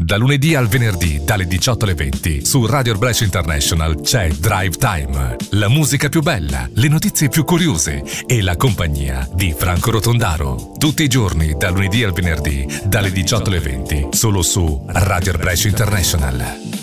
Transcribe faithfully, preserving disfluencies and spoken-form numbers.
Da lunedì al venerdì, dalle diciotto alle venti, su Radio Brescia International c'è Drive Time. La musica più bella, le notizie più curiose e la compagnia di Franco Rotondaro. Tutti i giorni, da lunedì al venerdì, dalle diciotto alle venti, solo su Radio Brescia International.